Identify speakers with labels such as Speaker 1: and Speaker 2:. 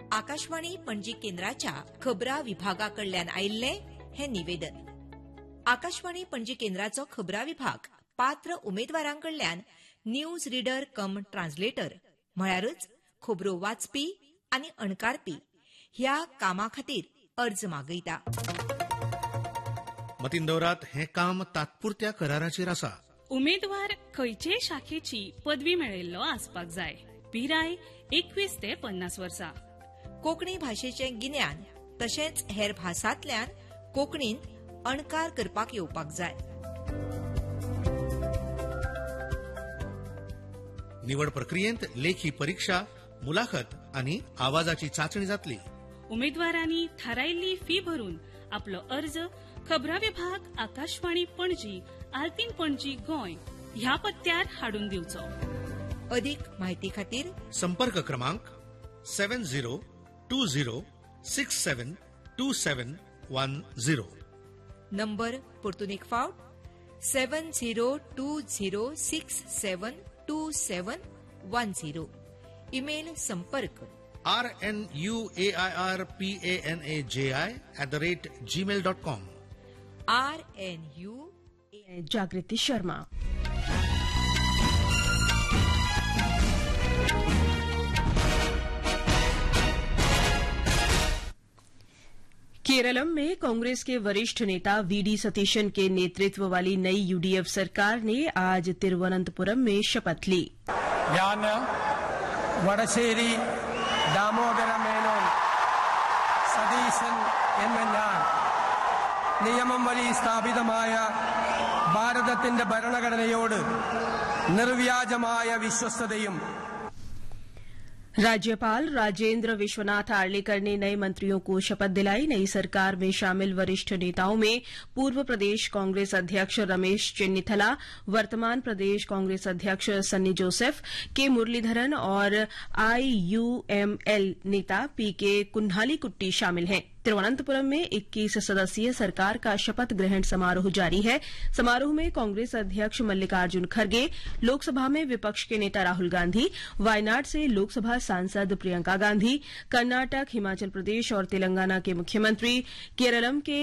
Speaker 1: आकाशवाणी पणजी केंद्राच्या खबरां विभागाकडल्यान आयिल्ले हे निवेदन. आकाशवाणी पणजी केंद्राचो खबरां विभाग पात्र उमेदवारांकडल्यान न्यूज रीडर कम ट्रान्सलेटर म्हळ्यारच खबरो वाचपी आनी अणकारपी ह्या कामा खातीर अर्ज मागयता.
Speaker 2: मतीन दवरात हे काम तात्पुरत्या कराराचेर आसा.
Speaker 3: उमेदवार खंयचेय शाखेची पदवी मेळयल्लो आसपाक जाय. पिराय 21 ते 50 वर्सां.
Speaker 1: कोंकणी भाशेचें गिन्यान तशेंच हेर भासांतल्यान कोंकणींत अणकार करपाक येवपाक जाय.
Speaker 2: निवड प्रक्रियेंत लेखी परीक्षा, मुलाखत आनी आवाजाची चांचणी जातली.
Speaker 3: उमेदवारांनी थारायिल्ली फी भरून आपलो अर्ज खबरां विभाग आकाशवाणी पणजी, आल्तीन पणजी, गोंय ह्या पत्त्यार हाडून दिवचो.
Speaker 1: अदीक म्हायती खातीर
Speaker 2: संपर्क क्रमांक 7020672710.
Speaker 1: नंबर परतून एक फावट 7020672710. इमेल संपर्क
Speaker 2: rnuairpanaj@gmail.com.
Speaker 1: RNU
Speaker 4: जागृति शर्मा. केरलम में कांग्रेस के वरिष्ठ नेता वीडी सतीशन के नेतृत्व वाली नई यूडीएफ सरकार ने आज तिरुवनंतपुरम में शपथ ली.
Speaker 5: വടശ്ശേരി ദാമോദര മേനോൻ സതീശൻ എന്ന ഞാൻ നിയമം വഴി സ്ഥാപിതമായ ഭാരതത്തിന്റെ ഭരണഘടനയോട് നിർവ്യാജമായ വിശ്വസ്തതയും.
Speaker 4: राज्यपाल राजेंद्र विश्वनाथ आर्लेकर ने नए मंत्रियों को शपथ दिलाई. नई सरकार में शामिल वरिष्ठ नेताओं में पूर्व प्रदेश कांग्रेस अध्यक्ष रमेश चेन्निथला, वर्तमान प्रदेश कांग्रेस अध्यक्ष सन्नी जोसेफ, के मुरलीधरन और आईयूएमएल नेता पीके कुन्हालीकुट्टी शामिल हैं. तिरुवनंतपुरम में 21 सदस्यीय सरकार का शपथ ग्रहण समारोह जारी है. समारोह में कांग्रेस अध्यक्ष मल्लिकार्जुन खड़गे, लोकसभा में विपक्ष के नेता राहुल गांधी, वायनाड से लोकसभा सांसद प्रियंका गांधी, कर्नाटक, हिमाचल प्रदेश और तेलंगाना के मुख्यमंत्री, केरलम के